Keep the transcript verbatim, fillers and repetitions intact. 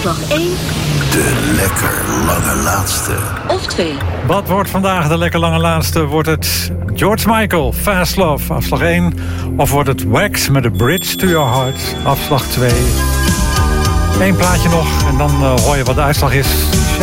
Afslag één. De lekker lange laatste. Of twee. Wat wordt vandaag de lekker lange laatste? Wordt het George Michael, Fast Love, afslag één? Of wordt het Wax met A Bridge to Your Heart, afslag twee? Eén plaatje nog en dan uh, hoor je wat de uitslag is.